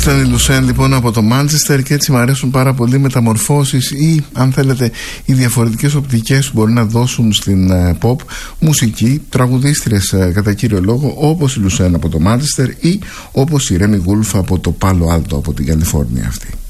Ήταν η Λουσέν λοιπόν από το Μάντσεστερ και έτσι μου αρέσουν πάρα πολύ μεταμορφώσεις ή αν θέλετε οι διαφορετικές οπτικές που μπορεί να δώσουν στην pop μουσική τραγουδίστριες κατά κύριο λόγο, όπως η Λουσέν από το Μάντσεστερ ή όπως η Ρέμι Γούλφ από το Πάλο Άλτο από την Καλιφόρνια αυτή.